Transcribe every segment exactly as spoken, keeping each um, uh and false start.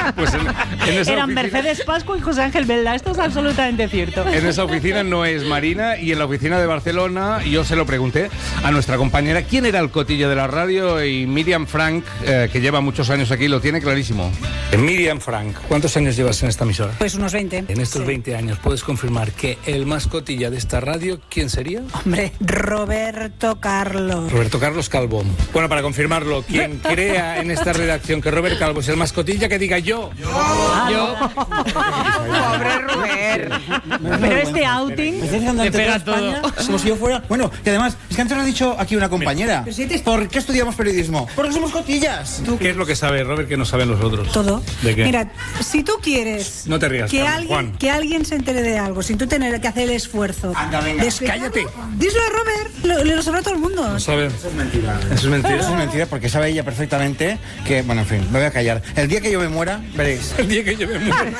Pues en, en esa Eran oficina, Mercedes Pascua y José Ángel Belda, esto es absolutamente cierto. En esa oficina no es Marina, y en la oficina de Barcelona yo se lo pregunté a nuestra compañera quién era el cotillo de la radio, y Miriam Frank, eh, que lleva muchos años aquí, lo tiene clarísimo. Miriam Frank, ¿cuántos años llevas en esta emisora? Pues unos veinte. En estos sí. veinte años, ¿puedes confirmar que el más cotilla de esta radio, quién sería? Hombre, Roberto Carlos. Roberto Carlos Calvo. Bueno, para confirmarlo, quien crea en esta redacción que Robert Calvo es el más cotilla, que diga yo. Yo. Yo. Pobre Robert. Pero este outing... Me estáis dejando le ante pega toda España, todo. como si yo fuera... Bueno, que además, es que antes lo ha dicho aquí una compañera. ¿Por qué estudiamos periodismo? Porque somos cotillas. ¿Qué es lo que sabe Robert que no saben los otros? Todo. ¿De qué? Mira, si tú quieres No te rías, que, Carmen, alguien, Juan. que alguien se entere de algo sin tú tener que hacer el esfuerzo. Anda, venga. de explicarlo, Cállate. Díselo a Robert, lo, lo sabrá todo el mundo. No sabe. Eso es mentira. Eso es mentira. Eso es mentira porque sabe ella perfectamente que... Bueno, en fin, me voy a callar. El día que yo me muera, veréis. El día que yo me muero.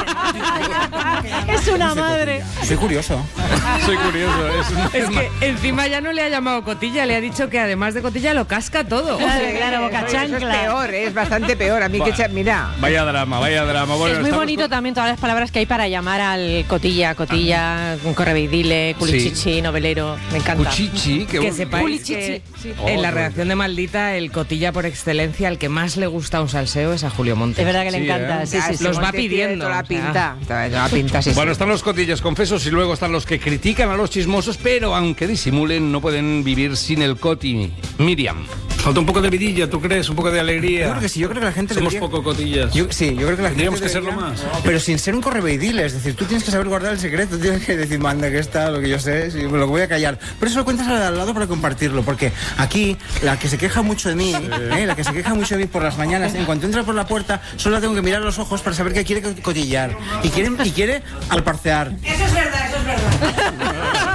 Es una madre. Soy curioso. Soy curioso. Es, una, Es que encima ya no le ha llamado cotilla, le ha dicho que además de cotilla lo casca todo. Claro, claro, boca Eso chancla. es peor, es bastante peor. A mí que... cha- Mira... Vaya drama, vaya drama. Bueno, Es muy estamos bonito con- también todas las palabras que hay para llamar al cotilla, cotilla, un correveidile, culichichi, novelero. Me encanta. Cuchichi, que, Que bon- sepáis que Oh, en la qué redacción de Maldita, el cotilla por excelencia, el que más le gusta un salseo es a Julio Montes. Es verdad que le Sí, encanta. ¿eh? Sí, sí, sí. Los va Montes tiene pidiendo, toda la o sea. pinta. Toda la pinta, sí, sí. Bueno, están los cotillas confesos y luego están los que critican a los chismosos, pero aunque disimulen, no pueden vivir sin el coti. Miriam. Falta un poco de vidilla, ¿tú crees? Un poco de alegría. Yo creo que sí, yo creo que la gente Somos debería- poco cotillas. Yo, sí, yo creo que la gente Tendríamos que debería- serlo más. Pero sin ser un correveidile, es decir, tú tienes que saber guardar el secreto, tienes que decir, manda que está, lo que yo sé, sí, me lo voy a callar. Pero eso lo cuentas al al lado para compartirlo, porque aquí, la que se queja mucho de mí, ¿eh? la que se queja mucho de mí por las mañanas, en cuanto entra por la puerta, solo la tengo que mirar a los ojos para saber que quiere cotillar. Y quiere, y quiere alparcear. Eso es verdad, eso es verdad.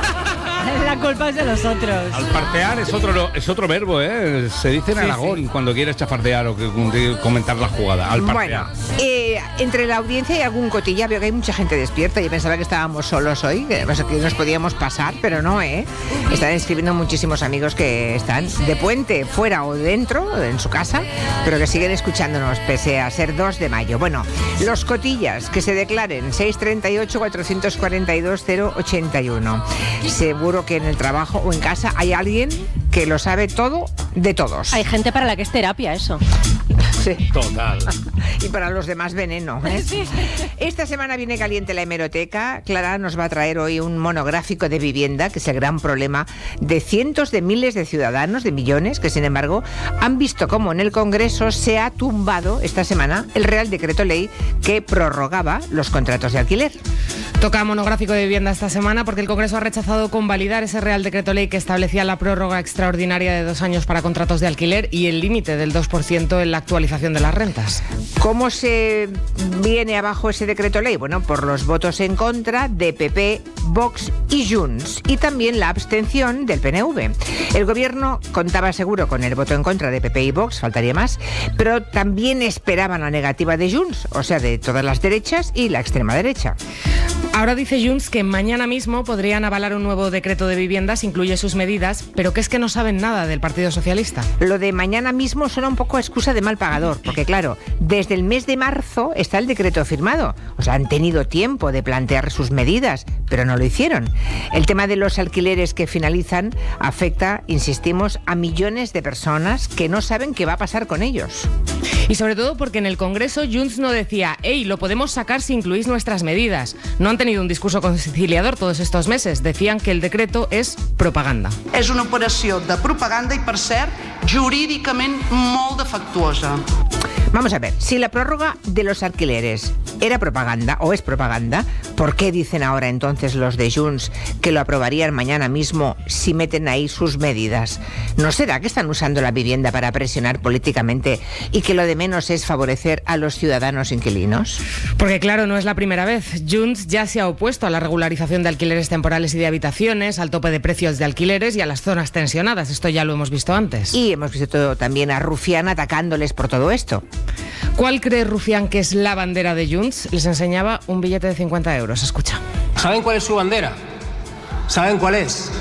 La culpa es de los otros. Alpartear es otro, es otro verbo, ¿eh? Se dice en Aragón cuando quieres chafardear o que, que comentar la jugada. Alpartear. Bueno, eh, entre la audiencia y algún cotilla veo que hay mucha gente despierta. Yo pensaba que estábamos solos hoy, que, pues, que nos podíamos pasar, pero no, ¿eh? Están escribiendo muchísimos amigos que están de puente, fuera o dentro, en su casa, pero que siguen escuchándonos pese a ser dos de mayo. Bueno, los cotillas que se declaren seis treinta y ocho, cuatrocientos cuarenta y dos, cero ochenta y uno. Seguro que en el trabajo o en casa hay alguien que lo sabe todo de todos. Hay gente para la que es terapia eso. Sí. Total. Y para los demás veneno, ¿eh? Esta semana viene caliente la hemeroteca. Clara nos va a traer hoy un monográfico de vivienda, que es el gran problema de cientos de miles de ciudadanos, de millones, que sin embargo han visto cómo en el Congreso se ha tumbado esta semana el Real Decreto Ley que prorrogaba los contratos de alquiler. Toca monográfico de vivienda esta semana porque el Congreso ha rechazado convalidar ese Real Decreto Ley que establecía la prórroga extraordinaria de dos años para contratos de alquiler y el límite del dos por ciento en la actualización de las rentas. ¿Cómo se viene abajo ese decreto ley? Bueno, por los votos en contra de P P, Vox y Junts, y también la abstención del P N V. El gobierno contaba seguro con el voto en contra de P P y Vox, faltaría más, pero también esperaban la negativa de Junts, o sea, de todas las derechas y la extrema derecha. Ahora dice Junts que mañana mismo podrían avalar un nuevo decreto de viviendas, incluye sus medidas, pero que es que no saben nada del Partido Socialista. Lo de mañana mismo suena un poco a excusa de mal pagador, porque claro, desde el mes de marzo está el decreto firmado. O sea, han tenido tiempo de plantear sus medidas, pero no lo hicieron. El tema de los alquileres que finalizan afecta, insistimos, a millones de personas que no saben qué va a pasar con ellos. Y sobre todo porque en el Congreso Junts no decía, hey, lo podemos sacar si incluís nuestras medidas. No han tenido un discurso conciliador todos estos meses. Decían que el decreto es propaganda. És una operació de propaganda i, per cert, jurídicament molt defectuosa. Vamos a ver, si la prórroga de los alquileres era propaganda o es propaganda, ¿por qué dicen ahora entonces los de Junts que lo aprobarían mañana mismo si meten ahí sus medidas? ¿No será que están usando la vivienda para presionar políticamente y que lo de menos es favorecer a los ciudadanos inquilinos? Porque claro, no es la primera vez. Junts ya se ha opuesto a la regularización de alquileres temporales y de habitaciones, al tope de precios de alquileres y a las zonas tensionadas. Esto ya lo hemos visto antes. Y hemos visto todo, también a Rufián atacándoles por todo esto. ¿Cuál cree Rufián que es la bandera de Junts? Les enseñaba un billete de cincuenta euros. Escucha. ¿Saben cuál es su bandera? ¿Saben cuál es?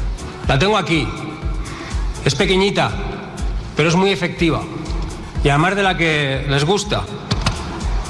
La tengo aquí. Es pequeñita, pero es muy efectiva. Y además de la que les gusta.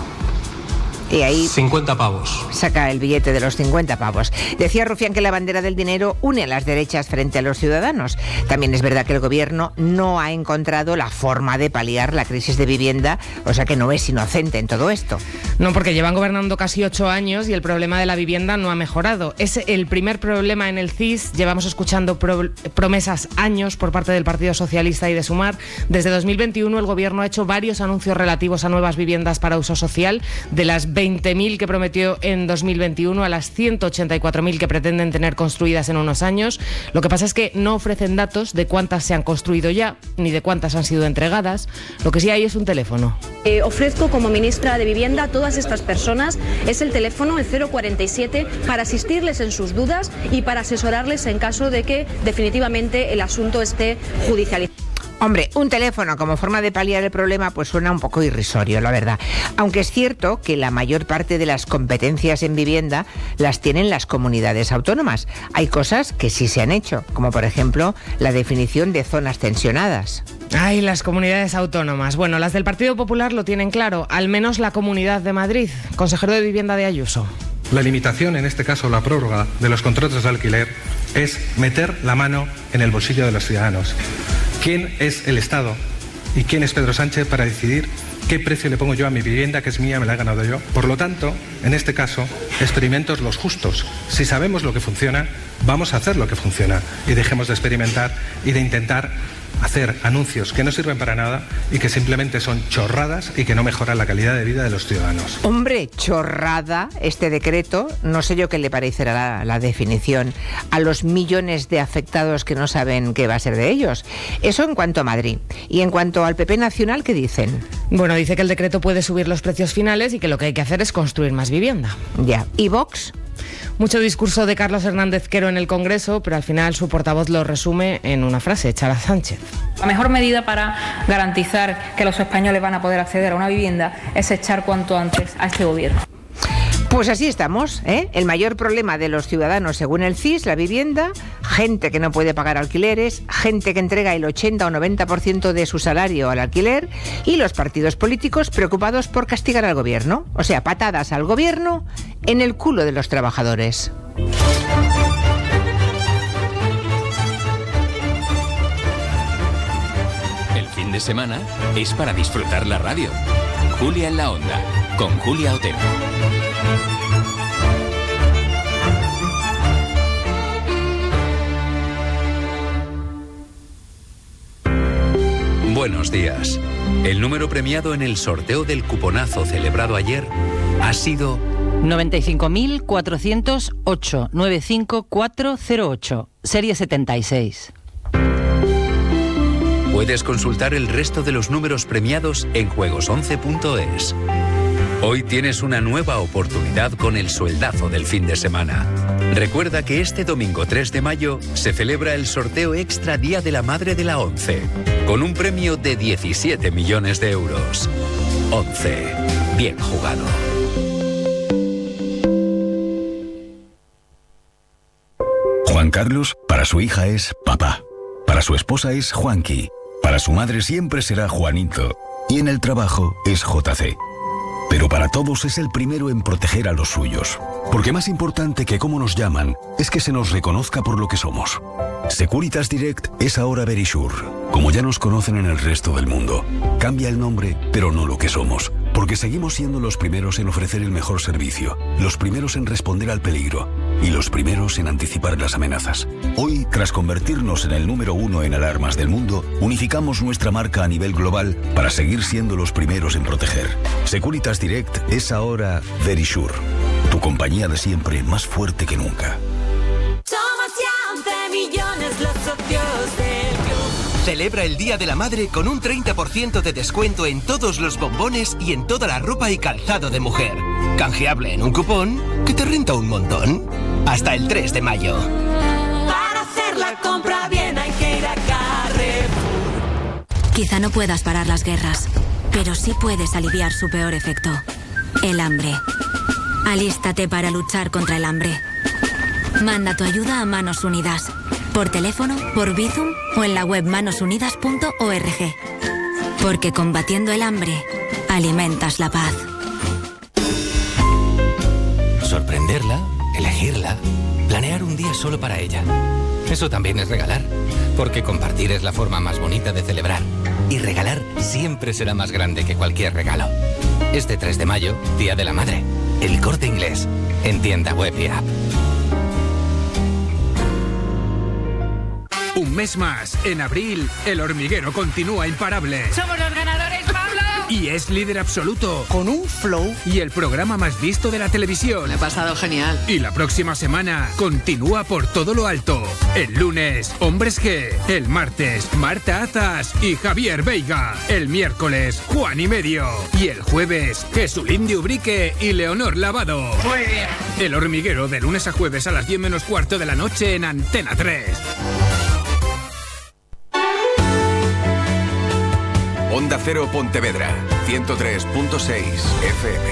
Y ahí cincuenta pavos. saca el billete de los cincuenta pavos. Decía Rufián que la bandera del dinero une a las derechas frente a los ciudadanos. También es verdad que el gobierno no ha encontrado la forma de paliar la crisis de vivienda, o sea que no es inocente en todo esto. No, porque llevan gobernando casi ocho años y el problema de la vivienda no ha mejorado. Es el primer problema en el C I S. Llevamos escuchando pro- promesas años por parte del Partido Socialista y de Sumar. Desde dos mil veintiuno el gobierno ha hecho varios anuncios relativos a nuevas viviendas para uso social. De las veinte mil que prometió en dos mil veintiuno a las ciento ochenta y cuatro mil que pretenden tener construidas en unos años. Lo que pasa es que no ofrecen datos de cuántas se han construido ya, ni de cuántas han sido entregadas. Lo que sí hay es un teléfono. Eh, ofrezco como ministra de Vivienda a todas estas personas. Es el teléfono, el cero cuarenta y siete, para asistirles en sus dudas y para asesorarles en caso de que definitivamente el asunto esté judicializado. Hombre, un teléfono como forma de paliar el problema pues suena un poco irrisorio, la verdad. Aunque es cierto que la mayor parte de las competencias en vivienda las tienen las comunidades autónomas. Hay cosas que sí se han hecho, como por ejemplo la definición de zonas tensionadas. Ay, las comunidades autónomas. Bueno, las del Partido Popular lo tienen claro, al menos la Comunidad de Madrid. Consejero de Vivienda de Ayuso. La limitación, en este caso la prórroga de los contratos de alquiler, es meter la mano en el bolsillo de los ciudadanos. ¿Quién es el Estado y quién es Pedro Sánchez para decidir qué precio le pongo yo a mi vivienda, que es mía, me la he ganado yo? Por lo tanto, en este caso, experimentos los justos. Si sabemos lo que funciona, vamos a hacer lo que funciona y dejemos de experimentar y de intentar hacer anuncios que no sirven para nada y que simplemente son chorradas y que no mejoran la calidad de vida de los ciudadanos. Hombre, chorrada este decreto. No sé yo qué le parecerá la, la definición a los millones de afectados que no saben qué va a ser de ellos. Eso en cuanto a Madrid. Y en cuanto al P P nacional, ¿qué dicen? Bueno, dice que el decreto puede subir los precios finales y que lo que hay que hacer es construir más vivienda. Ya. ¿Y Vox? Mucho discurso de Carlos Hernández Quero en el Congreso, pero al final su portavoz lo resume en una frase, Chara Sánchez. La mejor medida para garantizar que los españoles van a poder acceder a una vivienda es echar cuanto antes a este gobierno. Pues así estamos, ¿eh? El mayor problema de los ciudadanos, según el C I S, la vivienda, gente que no puede pagar alquileres, gente que entrega el ochenta o noventa por ciento de su salario al alquiler y los partidos políticos preocupados por castigar al gobierno. O sea, patadas al gobierno en el culo de los trabajadores. El fin de semana es para disfrutar la radio. Julia en la Onda, con Julia Otero. Buenos días. El número premiado en el sorteo del cuponazo celebrado ayer ha sido noventa y cinco mil cuatrocientos ocho, noventa y cinco mil cuatrocientos ocho, serie setenta y seis. Puedes consultar el resto de los números premiados en juegos once punto es. Hoy tienes una nueva oportunidad con el sueldazo del fin de semana. Recuerda que este domingo tres de mayo se celebra el sorteo extra Día de la Madre de la ONCE, con un premio de diecisiete millones de euros. ONCE. Bien jugado. Juan Carlos, para su hija es papá. Para su esposa es Juanqui. Para su madre siempre será Juanito. Y en el trabajo es J C. Pero para todos es el primero en proteger a los suyos. Porque más importante que cómo nos llaman es que se nos reconozca por lo que somos. Securitas Direct es ahora Verisure, como ya nos conocen en el resto del mundo. Cambia el nombre, pero no lo que somos. Porque seguimos siendo los primeros en ofrecer el mejor servicio, los primeros en responder al peligro y los primeros en anticipar las amenazas. Hoy, tras convertirnos en el número uno en alarmas del mundo, unificamos nuestra marca a nivel global para seguir siendo los primeros en proteger. Securitas Direct es ahora Verisure, tu compañía de siempre más fuerte que nunca. Somos ya once millones los socios del club. Celebra el Día de la Madre con un treinta por ciento de descuento en todos los bombones y en toda la ropa y calzado de mujer. Canjeable en un cupón que te renta un montón. Hasta el tres de mayo. Para hacer la compra bien hay que ir a Carrefour. Quizá no puedas parar las guerras, pero sí puedes aliviar su peor efecto, el hambre. Alístate para luchar contra el hambre. Manda tu ayuda a Manos Unidas, por teléfono, por Bizum o en la web manos unidas punto org. Porque combatiendo el hambre, alimentas la paz. Sorprenderla, elegirla, planear un día solo para ella. Eso también es regalar, porque compartir es la forma más bonita de celebrar. Y regalar siempre será más grande que cualquier regalo. Este tres de mayo, Día de la Madre. El Corte Inglés, en tienda web y app. Un mes más, en abril, El Hormiguero continúa imparable. ¡Somos los ganadores, Pablo! Y es líder absoluto, con un flow y el programa más visto de la televisión. Me ha pasado genial. Y la próxima semana continúa por todo lo alto. El lunes, Hombres G. El martes, Marta Azas y Javier Veiga. El miércoles, Juan y Medio. Y el jueves, Jesulín de Ubrique y Leonor Lavado. Muy bien. El Hormiguero, de lunes a jueves a las diez menos cuarto de la noche en Antena tres. Onda Cero Pontevedra, ciento tres punto seis F M.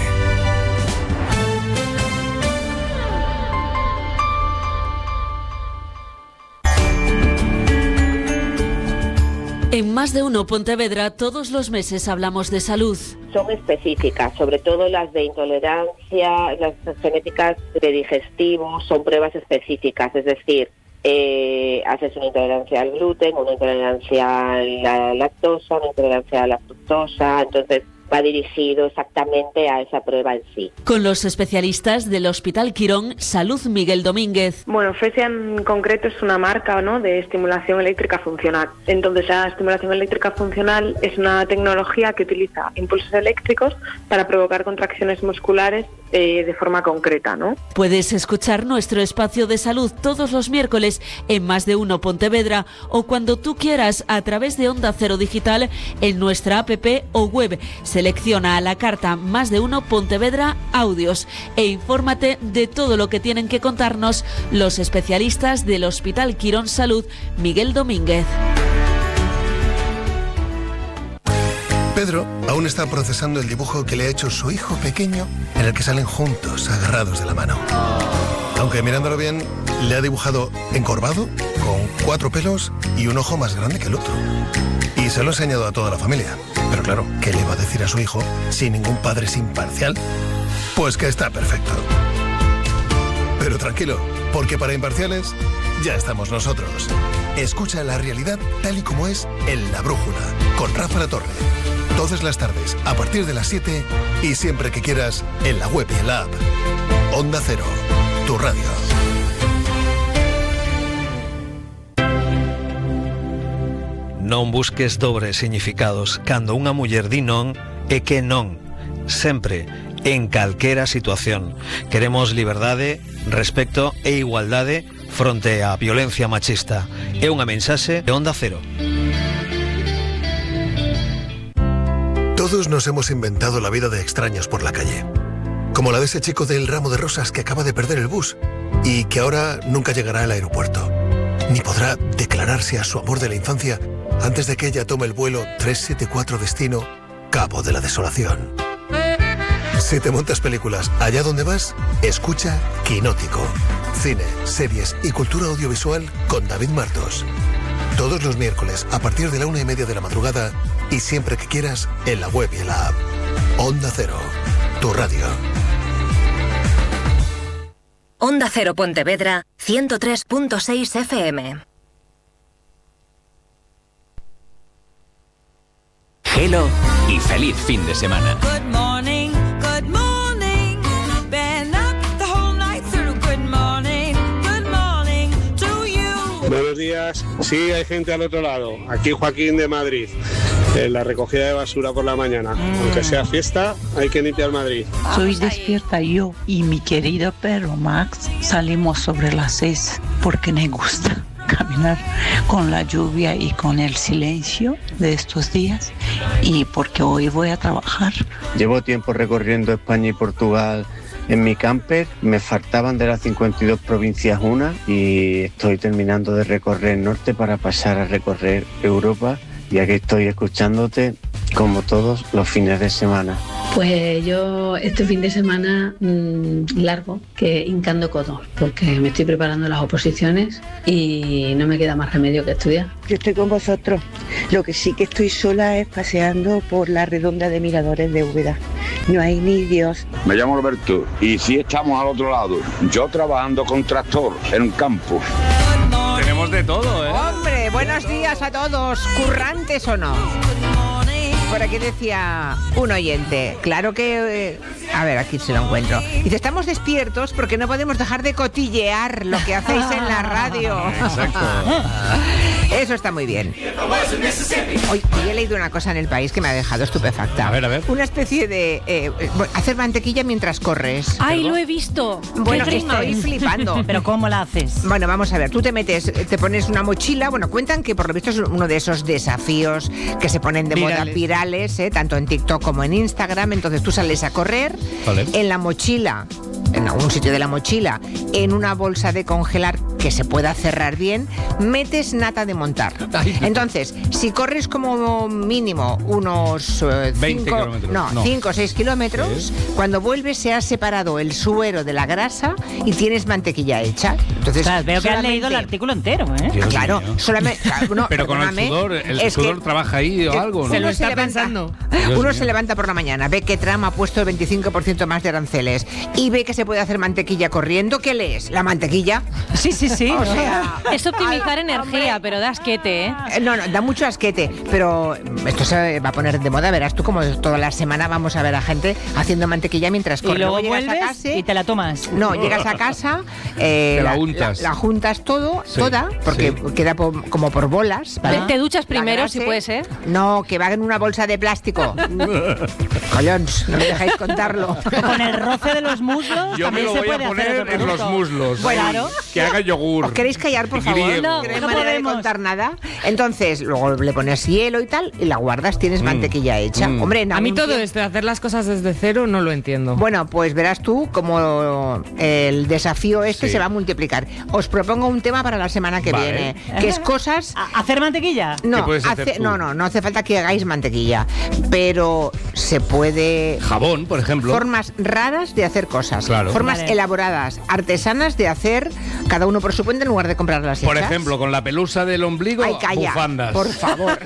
En Más de Uno Pontevedra, todos los meses hablamos de salud. Son específicas, sobre todo las de intolerancia, las genéticas de digestivo, son pruebas específicas, es decir, eh, haces una intolerancia al gluten, una intolerancia a la lactosa, una intolerancia a la fructosa, entonces va dirigido exactamente a esa prueba en sí. Con los especialistas del Hospital Quirón, Salud Miguel Domínguez. Bueno, Fresia en concreto es una marca, ¿no?, de estimulación eléctrica funcional. Entonces, la estimulación eléctrica funcional es una tecnología que utiliza impulsos eléctricos para provocar contracciones musculares eh, de forma concreta, ¿no? Puedes escuchar nuestro espacio de salud todos los miércoles en Más de Uno Pontevedra o cuando tú quieras a través de Onda Cero Digital en nuestra app o web. Selecciona a la carta Más de Uno Pontevedra Audios e infórmate de todo lo que tienen que contarnos los especialistas del Hospital Quirón Salud Miguel Domínguez. Pedro aún está procesando el dibujo que le ha hecho su hijo pequeño, en el que salen juntos, agarrados de la mano. Aunque mirándolo bien, le ha dibujado encorvado, con cuatro pelos y un ojo más grande que el otro. Y se lo ha enseñado a toda la familia. Pero claro, ¿qué le va a decir a su hijo si ningún padre es imparcial? Pues que está perfecto. Pero tranquilo, porque para imparciales ya estamos nosotros. Escucha la realidad tal y como es en La Brújula, con Rafa La Torre. Todas las tardes, a partir de las siete y siempre que quieras, en la web y en la app. Onda Cero, tu radio. Non busques dobres significados. Cando unha muller di non, é que non. Sempre, en calquera situación. Queremos liberdade, respecto e igualdade fronte á violencia machista. É unha mensaxe de Onda Cero. Todos nos hemos inventado la vida de extraños por la calle. Como la de ese chico del ramo de rosas que acaba de perder el bus y que ahora nunca llegará al aeropuerto. Ni podrá declararse a su amor de la infancia antes de que ella tome el vuelo tres siete cuatro destino Cabo de la Desolación. Si te montas películas allá donde vas, escucha Quinótico. Cine, series y cultura audiovisual con David Martos. Todos los miércoles a partir de la una y media de la madrugada y siempre que quieras en la web y en la app. Onda Cero, tu radio. Onda Cero Pontevedra, ciento tres punto seis F M. Hello y feliz fin de semana. Good morning, good morning. Been up the whole night through. Good morning, good morning to you. Buenos días. Sí, hay gente al otro lado. Aquí Joaquín de Madrid. En la recogida de basura por la mañana. Mm. Aunque sea fiesta, hay que limpiar Madrid. Soy despierta yo y mi querido perro Max. Salimos sobre las seis porque me gusta caminar con la lluvia y con el silencio de estos días y porque hoy voy a trabajar. Llevo tiempo recorriendo España y Portugal en mi camper, me faltaban de las cincuenta y dos provincias una y estoy terminando de recorrer el norte para pasar a recorrer Europa y aquí estoy escuchándote como todos los fines de semana. Pues yo este fin de semana mmm, largo que hincando codos, porque me estoy preparando las oposiciones y no me queda más remedio que estudiar. Yo estoy con vosotros. Lo que sí que estoy sola es paseando por la redonda de Miradores de Úbeda. No hay ni Dios. Me llamo Roberto y sí estamos al otro lado. Yo trabajando con tractor en un campo. Tenemos de todo, ¿eh? Hombre, buenos días a todos, currantes o no. Por aquí decía un oyente, claro que... Eh, a ver, aquí se lo encuentro. Dice, estamos despiertos porque no podemos dejar de cotillear lo que hacéis en la radio. Exacto. Eso está muy bien. Hoy, hoy he leído una cosa en El País que me ha dejado estupefacta. A ver, a ver. Una especie de... Eh, hacer mantequilla mientras corres. ¡Ay, lo he visto! Bueno, ¡Qué estoy rima! flipando. ¿Pero cómo la haces? Bueno, vamos a ver. Tú te metes, te pones una mochila. Bueno, cuentan que por lo visto es uno de esos desafíos que se ponen de Virales. moda virales, ¿eh? Tanto en TikTok como en Instagram. Entonces tú sales a correr, Vale. en la mochila, en algún sitio de la mochila, en una bolsa de congelar que se pueda cerrar bien, metes nata de montar. Entonces, si corres como mínimo unos eh, veinte cinco, kilómetros. no, cinco o seis kilómetros, cuando vuelves se ha separado el suero de la grasa y tienes mantequilla hecha. Entonces, Claro, veo que has solamente- leído el artículo entero, ¿eh? Dios Claro, mío. solamente. claro, no, Pero con el perdóname, sudor, el es sudor que- trabaja ahí o que algo, ¿no? uno se levanta, Dios uno mío. se levanta por la mañana, ve que Trump ha puesto el veinticinco por ciento más de aranceles y ve que se puede hacer mantequilla corriendo. ¿Qué lees? ¿La mantequilla? Sí, sí, sí. O sea, Es optimizar al- energía, pero da asquete, ¿eh? Eh, No, no, da mucho asquete, pero esto se va a poner de moda, verás tú, como toda la semana vamos a ver a gente haciendo mantequilla mientras Y corre. luego llegas a vuelves casa y te la tomas. No, llegas a casa, eh, Te la untas. La, la juntas todo, Sí, toda, porque sí. queda po- como por bolas. ¿vale? Te duchas La primero, grasa- si puede ser. No, que va en una bolsa de plástico. Collons, no me dejáis contarlo. Con el roce de los muslos Yo me también lo se voy a puede hacer poner otro en los producto. muslos. Bueno, claro. Que haga yogur. ¿Os queréis callar, por favor? Griego. No, No, no manera de podemos. contar nada. Entonces, luego le pones hielo y tal, y la guardas, tienes mantequilla hecha. Mm. Hombre, en A mí algún todo tiempo- esto de hacer las cosas desde cero no lo entiendo. Bueno, pues verás tú cómo el desafío este Sí. se va a multiplicar. Os propongo un tema para la semana que Vale. viene, que es cosas... ¿A- ¿Hacer mantequilla? No, ¿Qué puedes hacer hace- tú? no, no, no hace falta que hagáis mantequilla, pero se puede... Jabón, por ejemplo. Formas raras de hacer cosas, Claro. formas Vale. elaboradas, artesanas de hacer cada uno por su cuenta en lugar de comprarlas Por hechas. ejemplo, con la pelusa del ombligo, Ay, calla, bufandas. por favor.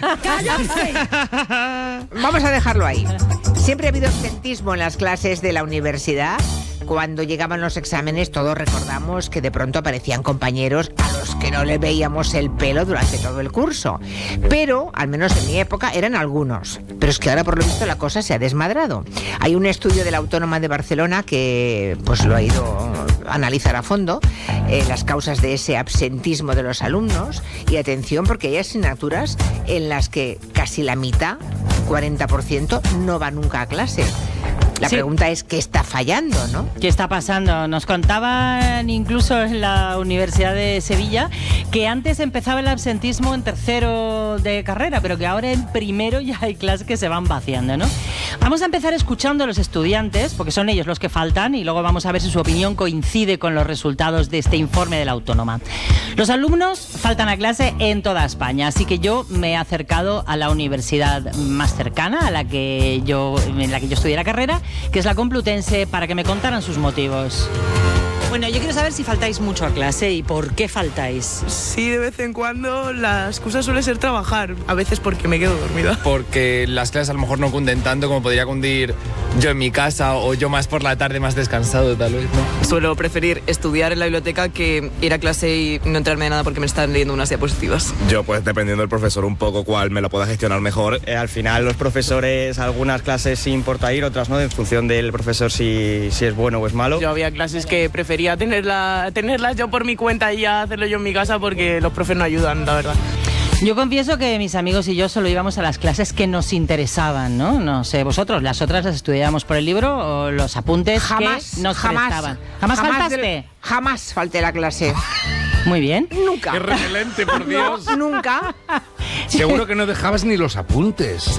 Vamos a dejarlo ahí. Siempre ha habido absentismo en las clases de la universidad. Cuando llegaban los exámenes, todos recordamos que de pronto aparecían compañeros a los que no le veíamos el pelo durante todo el curso. Pero, al menos en mi época, eran algunos. Pero es que ahora, por lo visto, la cosa se ha desmadrado. Hay un estudio de la Autónoma de Barcelona que pues lo ha ido a analizar a fondo, eh, las causas de ese absentismo de los alumnos. Y atención, porque hay asignaturas en las que casi la mitad, cuarenta por ciento, no va nunca a clase. La Sí. pregunta es, ¿qué está fallando, no? ¿Qué está pasando? Nos contaban incluso en la Universidad de Sevilla que antes empezaba el absentismo en tercero de carrera, pero que ahora en primero ya hay clases que se van vaciando, ¿no? Vamos a empezar escuchando a los estudiantes, porque son ellos los que faltan, y luego vamos a ver si su opinión coincide con los resultados de este informe de la Autónoma. Los alumnos faltan a clase en toda España, así que yo me he acercado a la universidad más cercana, a la que yo, en la que yo estudié la carrera, que es la Complutense, para que me contaran sus motivos. Bueno, yo quiero saber si faltáis mucho a clase y por qué faltáis. Sí, de vez en cuando la excusa suele ser trabajar, a veces porque me quedo dormida. Porque las clases a lo mejor no cunden tanto como podría cundir yo en mi casa o yo más por la tarde más descansado tal vez, ¿no? Suelo preferir estudiar en la biblioteca que ir a clase y no enterarme de nada porque me están leyendo unas diapositivas. Yo pues dependiendo del profesor un poco cuál me lo pueda gestionar mejor. Eh, al final los profesores, algunas clases sí importa ir, otras no, en función del profesor si, si es bueno o es malo. Yo había clases que prefería tenerla, tenerlas yo por mi cuenta y ya hacerlo yo en mi casa porque los profes no ayudan, la verdad. Yo confieso que mis amigos y yo solo íbamos a las clases que nos interesaban, ¿no? No sé, vosotros, las otras las estudiábamos por el libro o los apuntes Jamás, que nos jamás, prestaban. ¿Jamás, faltaste? del- jamás falté la clase. Muy bien. Nunca. Qué repelente, por Dios. No, nunca. Seguro que no dejabas ni los apuntes.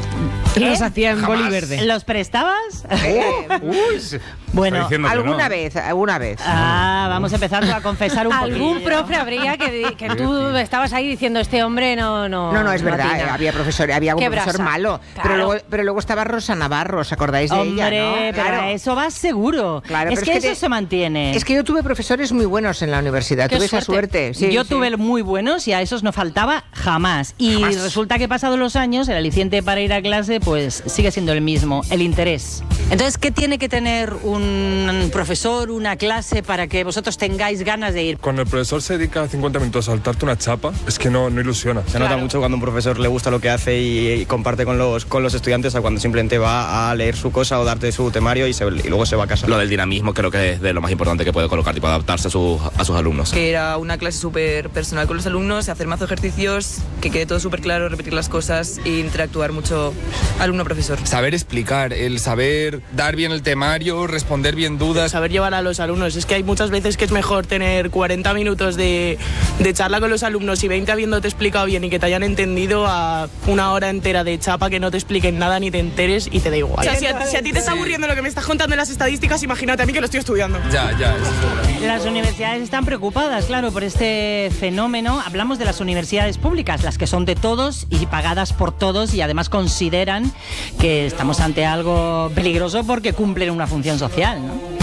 Los hacía en boli verde. ¿Los prestabas? Eh, Bueno, alguna vez, alguna vez. Ah, vamos empezando a confesar un Algún poquillo. profe habría que, di- que tú estabas ahí diciendo, este hombre no... No, No, no, es verdad, atina". eh, había profesor, había algún Qué profesor brasa. malo. Claro. Pero, luego, pero luego estaba Rosa Navarro, ¿os acordáis de Hombre, ella? ¿no? pero Claro. a eso vas seguro. Claro, es pero que eso se mantiene. Es que yo tuve profesores muy buenos en la universidad, Qué tuve esa suerte. Sí, Yo sí. tuve muy buenos y a esos no faltaba jamás. Y Jamás. resulta que pasados los años, el aliciente para ir a clase pues sigue siendo el mismo, el interés. Entonces, ¿qué tiene que tener un profesor, una clase, para que vosotros tengáis ganas de ir? Cuando el profesor se dedica cincuenta minutos a saltarte una chapa, es que no, no ilusiona. Se nota mucho cuando un profesor le gusta lo que hace y, y comparte con los, con los estudiantes a cuando simplemente va a leer su cosa o darte su temario y, se, y luego se va a casa. Lo del dinamismo creo que es de lo más importante que puede colocar, tipo adaptarse a, sus a sus alumnos. Que era una clase súper personal con los alumnos, hacer mazo ejercicios, que quede todo súper claro, repetir las cosas e interactuar mucho alumno-profesor. Saber explicar, el saber dar bien el temario, responder bien dudas. Saber llevar a los alumnos. Es que hay muchas veces que es mejor tener cuarenta minutos de, de charla con los alumnos y veinte habiéndote explicado bien y que te hayan entendido, a una hora entera de chapa que no te expliquen nada ni te enteres y te da igual. O sea, si a, si a ti te está aburriendo lo que me estás contando en las estadísticas, imagínate a mí que lo estoy estudiando. Ya, ya. Las universidades están preocupadas, claro, por este fenómeno. Hablamos de las universidades públicas, las que son de todos y pagadas por todos, y además consideran que estamos ante algo peligroso porque cumplen una función social, ¿no?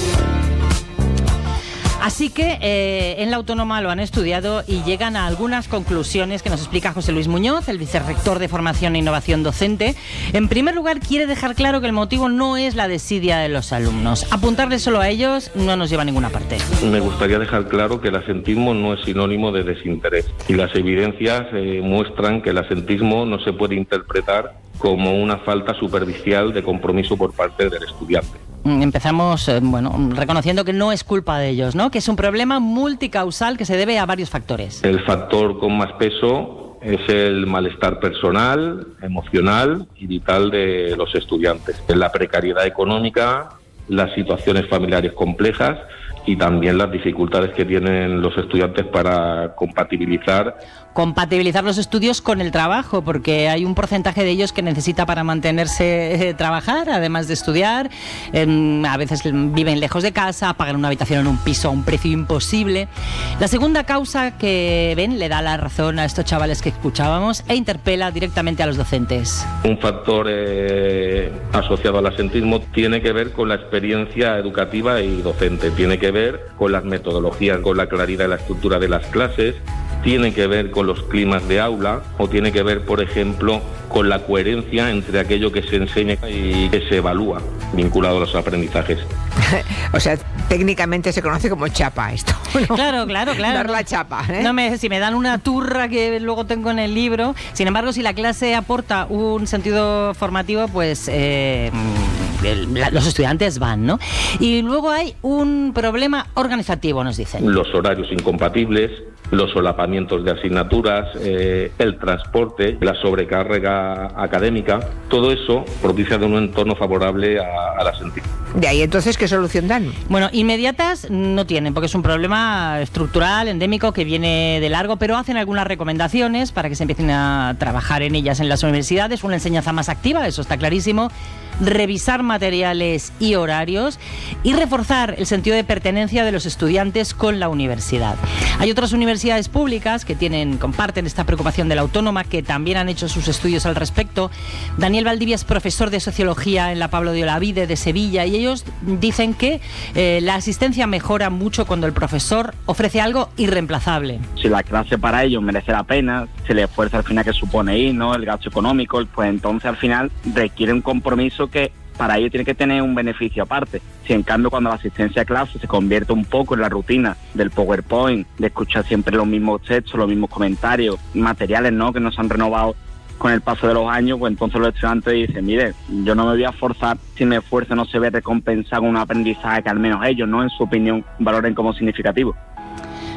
Así que eh, en la Autónoma lo han estudiado y llegan a algunas conclusiones que nos explica José Luis Muñoz, el vicerrector de Formación e Innovación Docente. En primer lugar, quiere dejar claro que el motivo no es la desidia de los alumnos. Apuntarle solo a ellos no nos lleva a ninguna parte. Me gustaría dejar claro que el asentismo no es sinónimo de desinterés y las evidencias eh, muestran que el asentismo no se puede interpretar como una falta superficial de compromiso por parte del estudiante. Empezamos, eh, bueno, reconociendo que no es culpa de ellos, ¿no? Que es un problema multicausal que se debe a varios factores. El factor con más peso es el malestar personal, emocional y vital de los estudiantes. La precariedad económica, las situaciones familiares complejas y también las dificultades que tienen los estudiantes para compatibilizar Compatibilizar los estudios con el trabajo, porque hay un porcentaje de ellos que necesita para mantenerse eh, trabajar, además de estudiar. Eh, a veces viven lejos de casa, pagan una habitación en un piso a un precio imposible. La segunda causa que ven le da la razón a estos chavales que escuchábamos e interpela directamente a los docentes. un factor eh, asociado al asentismo tiene que ver con la experiencia educativa y docente, tiene que ver con las metodologías, con la claridad de la estructura de las clases, tiene que ver con los climas de aula o tiene que ver, por ejemplo, con la coherencia entre aquello que se enseña y que se evalúa vinculado a los aprendizajes. O sea, técnicamente se conoce como chapa esto, ¿no? Claro, claro, claro. Dar la chapa, ¿eh? No me, si me dan una turra que luego tengo en el libro. Sin embargo, si la clase aporta un sentido formativo, pues eh, el- la- los estudiantes van, ¿no? Y luego hay un problema organizativo, nos dicen. Los horarios incompatibles, los solapamientos de asignaturas, eh, el transporte, la sobrecarga académica, todo eso propicia de un entorno favorable a, a la asentismo. De ahí entonces, ¿qué solución dan? Bueno, inmediatas no tienen, porque es un problema estructural, endémico, que viene de largo, pero hacen algunas recomendaciones para que se empiecen a trabajar en ellas en las universidades. Una enseñanza más activa, eso está clarísimo. Revisar materiales y horarios y reforzar el sentido de pertenencia de los estudiantes con la universidad. Hay otras universidades públicas que tienen, comparten esta preocupación de la Autónoma, que también han hecho sus estudios al respecto. Daniel Valdivia es profesor de Sociología en la Pablo de Olavide de Sevilla y ellos dicen que eh, la asistencia mejora mucho cuando el profesor ofrece algo irreemplazable. Si la clase para ellos merece la pena, si el esfuerzo al final que supone ir, ¿no? El gasto económico, pues entonces al final requiere un compromiso que para ello tiene que tener un beneficio aparte. Si en cambio cuando la asistencia a clase se convierte un poco en la rutina del PowerPoint, de escuchar siempre los mismos textos, los mismos comentarios, materiales, ¿no? Que no se han renovado con el paso de los años, pues entonces los estudiantes dicen, mire, yo no me voy a forzar si mi esfuerzo no se ve recompensado con un aprendizaje que al menos ellos, ¿no? En su opinión, valoren como significativo.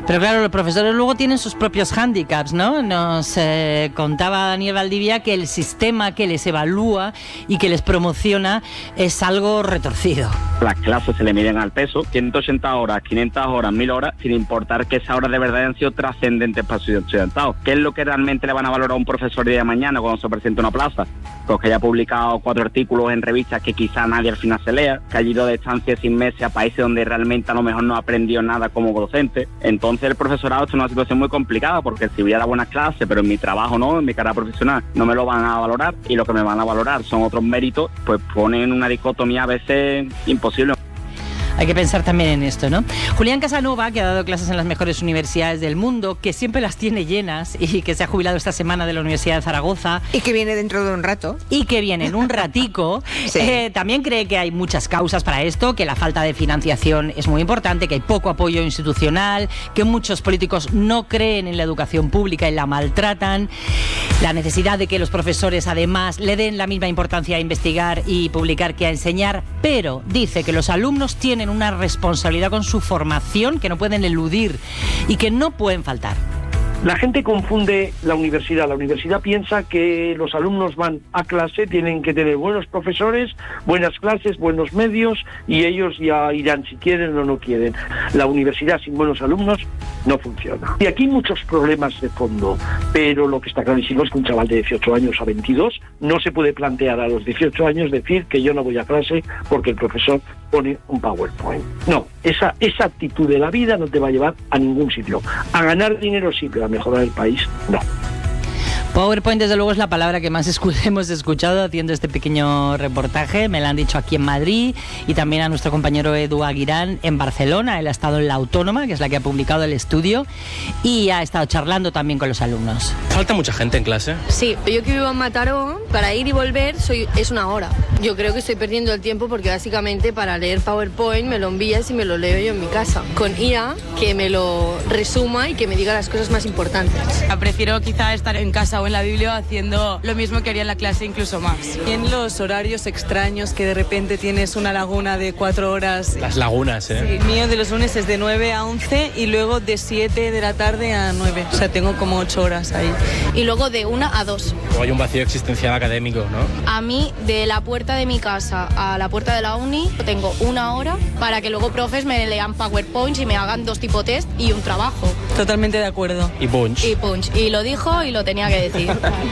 Pero claro, los profesores luego tienen sus propios hándicaps, ¿no? Nos eh, contaba Daniel Valdivia que el sistema que les evalúa y que les promociona es algo retorcido. Las clases se le miden al peso, ciento ochenta horas, quinientas horas, mil horas, sin importar que esas horas de verdad hayan sido trascendentes para su estudiantado. ¿Qué es lo que realmente le van a valorar a un profesor el día de mañana cuando se presente a una plaza? Pues que haya publicado cuatro artículos en revistas que quizá nadie al final se lea, que haya ido de estancia sin meses a países donde realmente a lo mejor no ha aprendido nada como docente. Entonces el profesorado está en una situación muy complicada, porque si voy a dar buenas clases, pero en mi trabajo no, en mi carrera profesional, no me lo van a valorar, y lo que me van a valorar son otros méritos, pues ponen una dicotomía a veces imposible. Hay que pensar también en esto, ¿no? Julián Casanova, que ha dado clases en las mejores universidades del mundo, que siempre las tiene llenas y que se ha jubilado esta semana de la Universidad de Zaragoza. Y que viene dentro de un rato. Y que viene en un ratico. Sí. eh, también cree que hay muchas causas para esto, que la falta de financiación es muy importante, que hay poco apoyo institucional, que muchos políticos no creen en la educación pública y la maltratan, la necesidad de que los profesores además le den la misma importancia a investigar y publicar que a enseñar, pero dice que los alumnos tienen una responsabilidad con su formación que no pueden eludir y que no pueden faltar. La gente confunde la universidad. La universidad piensa que los alumnos van a clase, tienen que tener buenos profesores, buenas clases, buenos medios, y ellos ya irán si quieren o no quieren. La universidad sin buenos alumnos no funciona. Y aquí hay muchos problemas de fondo, pero lo que está clarísimo es que un chaval de dieciocho años a veintidós no se puede plantear a los dieciocho años decir que yo no voy a clase porque el profesor pone un PowerPoint. No, esa, esa actitud de la vida no te va a llevar a ningún sitio. A ganar dinero sí, pero a mejorar el país no. PowerPoint, desde luego, es la palabra que más escu- hemos escuchado haciendo este pequeño reportaje. Me la han dicho aquí en Madrid y también a nuestro compañero Edu Aguirán en Barcelona. Él ha estado en La Autónoma, que es la que ha publicado el estudio, y ha estado charlando también con los alumnos. ¿Falta mucha gente en clase? Sí, yo que vivo en Mataró, para ir y volver soy, es una hora. Yo creo que estoy perdiendo el tiempo porque básicamente para leer PowerPoint me lo envías y me lo leo yo en mi casa. Con I A, que me lo resuma y que me diga las cosas más importantes. Prefiero quizá estar en casa o en la Biblia haciendo lo mismo que haría en la clase, incluso más. Y en los horarios extraños que de repente tienes una laguna de cuatro horas. Las lagunas, ¿eh? Sí, el mío de los lunes es de nueve a once y luego de siete de la tarde a nueve. O sea, tengo como ocho horas ahí. Y luego de una a dos. O hay un vacío existencial académico, ¿no? A mí, de la puerta de mi casa a la puerta de la uni, tengo una hora para que luego profes me lean PowerPoints y me hagan dos tipo test y un trabajo. Totalmente de acuerdo. Y punch. Y punch. Y lo dijo y lo tenía que decir.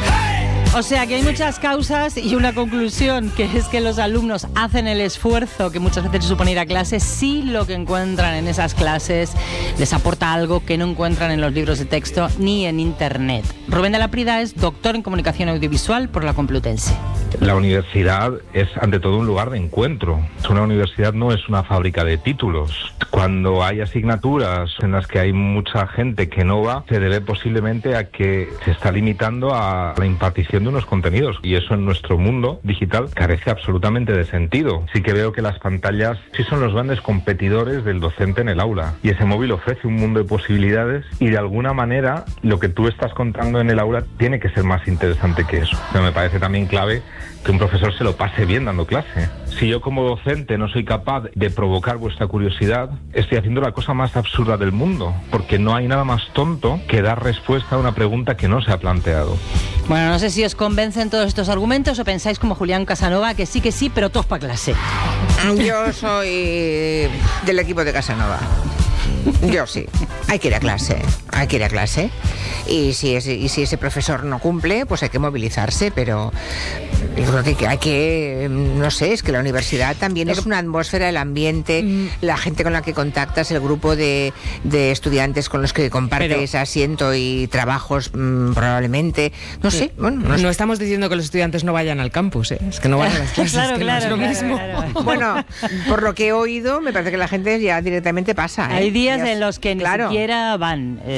O sea que hay muchas causas y una conclusión, que es que los alumnos hacen el esfuerzo que muchas veces supone ir a clases si lo que encuentran en esas clases les aporta algo que no encuentran en los libros de texto ni en internet. Rubén de la Prida es doctor en comunicación audiovisual por la Complutense. La universidad es ante todo un lugar de encuentro. Una universidad no es una fábrica de títulos. Cuando hay asignaturas en las que hay mucha gente que no va, se debe posiblemente a que se está limitando a la impartición de unos contenidos, y eso en nuestro mundo digital carece absolutamente de sentido. Sí que veo que las pantallas sí son los grandes competidores del docente en el aula, y ese móvil ofrece un mundo de posibilidades, y de alguna manera lo que tú estás contando en el aula tiene que ser más interesante que eso. Pero me parece también clave que un profesor se lo pase bien dando clase. Si yo como docente no soy capaz de provocar vuestra curiosidad, estoy haciendo la cosa más absurda del mundo, porque no hay nada más tonto que dar respuesta a una pregunta que no se ha planteado. Bueno, no sé si os convencen todos estos argumentos o pensáis como Julián Casanova, que sí que sí, pero todos para clase. Yo soy del equipo de Casanova. Yo sí. Hay que ir a clase, hay que ir a clase. Y si, ese, y si ese profesor no cumple, pues hay que movilizarse, pero yo creo que hay que, no sé, es que la universidad también es una atmósfera, el ambiente, mm. la gente con la que contactas, el grupo de, de estudiantes con los que compartes pero, asiento y trabajos mmm, probablemente, no sí. sé. Bueno, no, no estamos diciendo que los estudiantes no vayan al campus, ¿eh? Es que no van a las clases, claro, que claro, no es lo claro, mismo. Claro. Bueno, por lo que he oído, me parece que la gente ya directamente pasa, ¿eh? Hay días ya en los que claro. ni siquiera van. Eh,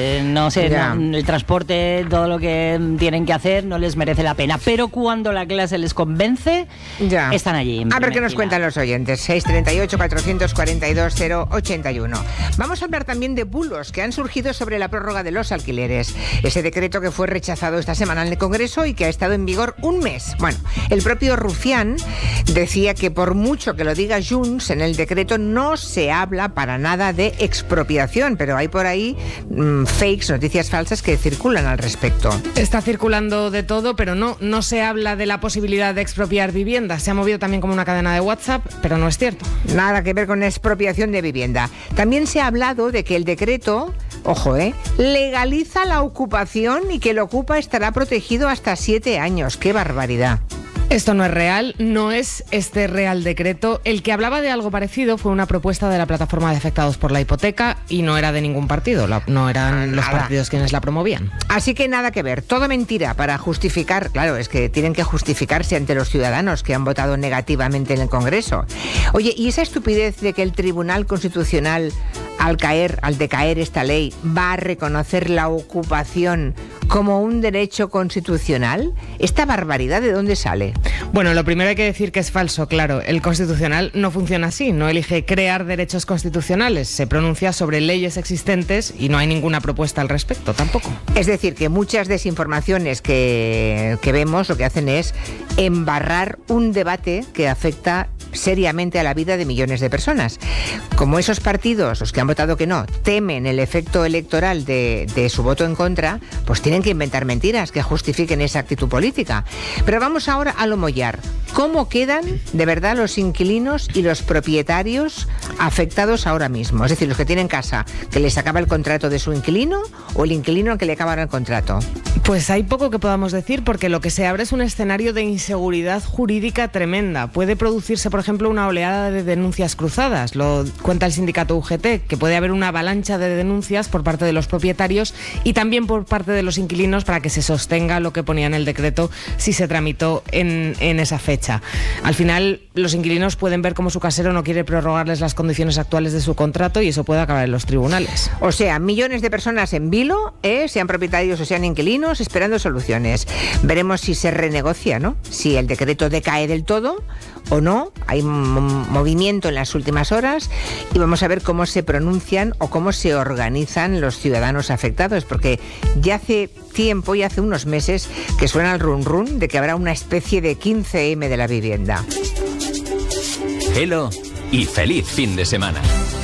eh, no sé, no, el transporte, todo lo que tienen que hacer no les merece la pena. Pero cuando la clase les convence, ya están allí. A ver qué nos cuentan los oyentes. seis treinta y ocho, cuatrocientos cuarenta y dos, cero ochenta y uno. Vamos a hablar también de bulos que han surgido sobre la prórroga de los alquileres. Ese decreto que fue rechazado esta semana en el Congreso y que ha estado en vigor un mes. Bueno, el propio Rufián decía que por mucho que lo diga Junts, en el decreto no se habla para nada de expropiación, pero hay por ahí mmm, fakes, noticias falsas que circulan al respecto. Está circulando de todo, pero no, no se habla de la posibilidad de expropiar viviendas. Se ha movido también como una cadena de WhatsApp, pero no es cierto. Nada que ver con expropiación de vivienda. También se ha hablado de que el decreto, ojo, eh, legaliza la ocupación y que el ocupa estará protegido hasta siete años. ¡Qué barbaridad! Esto no es real, no es este Real Decreto. El que hablaba de algo parecido fue una propuesta de la Plataforma de Afectados por la Hipoteca y no era de ningún partido, la, no eran los partidos quienes la promovían. Así que nada que ver, todo mentira para justificar, claro, es que tienen que justificarse ante los ciudadanos que han votado negativamente en el Congreso. Oye, ¿y esa estupidez de que el Tribunal Constitucional, al caer, al decaer esta ley, va a reconocer la ocupación como un derecho constitucional? ¿Esta barbaridad de dónde sale? Bueno, lo primero hay que decir que es falso, claro. El Constitucional no funciona así, no elige crear derechos constitucionales, se pronuncia sobre leyes existentes y no hay ninguna propuesta al respecto tampoco. Es decir, que muchas desinformaciones que, que vemos lo que hacen es embarrar un debate que afecta seriamente a la vida de millones de personas. Como esos partidos, los que han votado que no, temen el efecto electoral de, de su voto en contra, pues tienen que inventar mentiras que justifiquen esa actitud política. Pero vamos ahora a lo mollar. ¿Cómo quedan de verdad los inquilinos y los propietarios afectados ahora mismo? Es decir, los que tienen casa, que les acaba el contrato de su inquilino, o el inquilino al que le acaba el contrato. Pues hay poco que podamos decir, porque lo que se abre es un escenario de inseguridad jurídica tremenda. Puede producirse, por ejemplo, una oleada de denuncias cruzadas. Lo cuenta el sindicato U G T, que puede haber una avalancha de denuncias por parte de los propietarios y también por parte de los inquilinos para que se sostenga lo que ponía en el decreto si se tramitó en, en esa fecha. Al final, los inquilinos pueden ver cómo su casero no quiere prorrogarles las condiciones actuales de su contrato y eso puede acabar en los tribunales. O sea, millones de personas en vilo, ¿eh? sean propietarios o sean inquilinos, esperando soluciones. Veremos si se renegocia, ¿no? Si el decreto decae del todo o no. Hay movimiento en las últimas horas y vamos a ver cómo se pronuncian o cómo se organizan los ciudadanos afectados, porque ya hace tiempo, ya hace unos meses que suena el run run de que habrá una especie de quince eme de la vivienda. Hello y feliz fin de semana.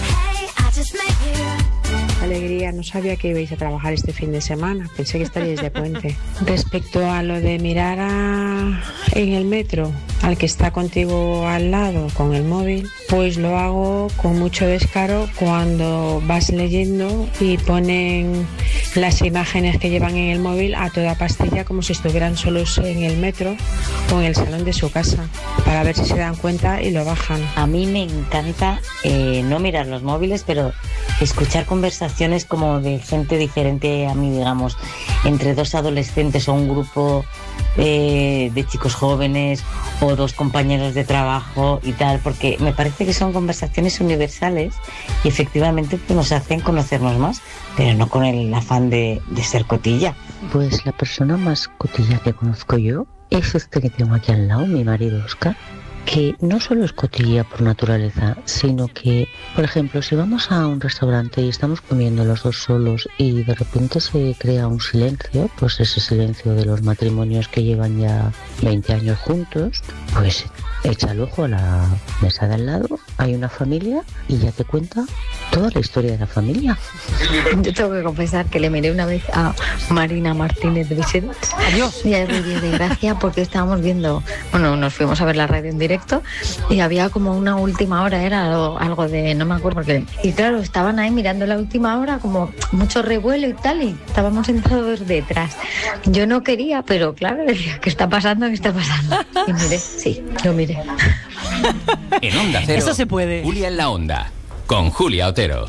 Alegría, no sabía que ibais a trabajar este fin de semana, pensé que estaríais de puente. Respecto a lo de mirar a, en el metro al que está contigo al lado con el móvil, pues lo hago con mucho descaro cuando vas leyendo y ponen las imágenes que llevan en el móvil a toda pastilla como si estuvieran solos en el metro o en el salón de su casa, para ver si se dan cuenta y lo bajan. A mí me encanta eh, no mirar los móviles, pero escuchar conversaciones como de gente diferente a mí, digamos, entre dos adolescentes o un grupo eh, de chicos jóvenes o dos compañeros de trabajo y tal, porque me parece que son conversaciones universales y efectivamente pues, nos hacen conocernos más, pero no con el afán de, de ser cotilla. Pues la persona más cotilla que conozco yo es este que tengo aquí al lado, mi marido Oscar, que no solo es cotilla por naturaleza, sino que, por ejemplo, si vamos a un restaurante y estamos comiendo los dos solos y de repente se crea un silencio, pues ese silencio de los matrimonios que llevan ya veinte años juntos, pues echa el ojo a la mesa de al lado, hay una familia y ya te cuenta toda la historia de la familia. Yo tengo que confesar que le miré una vez a Marina Martínez de Vicente. Adiós. Y a Ruiz de Gracia, porque estábamos viendo, bueno, nos fuimos a ver la radio en directo y había como una última hora, era algo, algo de, no me acuerdo porque, y claro, estaban ahí mirando la última hora como mucho revuelo y tal, y estábamos sentados detrás. Yo no quería, pero claro, decía, ¿qué está pasando? ¿Qué está pasando? Y miré, sí, lo miré. En Onda Cero, eso se puede. Julia en la Onda, con Julia Otero.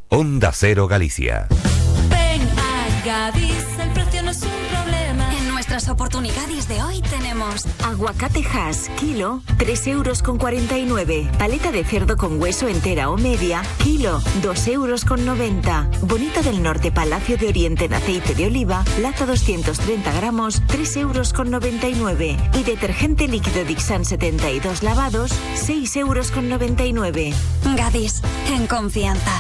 Onda Cero Galicia. Ven a Gadis, el precio no es un problema. En nuestra las oportunidades de hoy tenemos aguacate Hass, kilo, tres euros con cuarenta y nueve. Paleta de cerdo con hueso entera o media, kilo, dos euros con noventa. Bonito del Norte Palacio de Oriente en aceite de oliva, lata doscientos treinta gramos, tres euros con noventa y nueve. Y detergente líquido Dixan setenta y dos lavados, seis euros con noventa y nueve. Gadis, en confianza.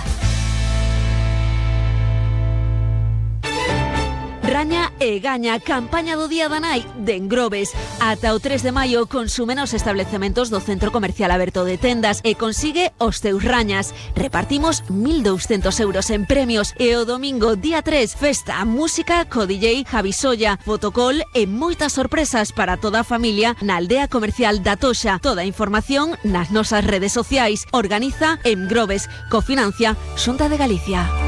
Raña e gaña, campaña do Día da Nai de Engrobes. Ata o tres de maio consume nos establecementos do Centro Comercial Aberto de Tendas e consigue os teus rañas. Repartimos mil douscentos euros en premios e o domingo día tres, festa, música co D J Javi Solla, fotocall e moitas sorpresas para toda a familia na aldea comercial da Toxa. Toda a información nas nosas redes sociais. Organiza Engrobes, cofinancia Xunta de Galicia.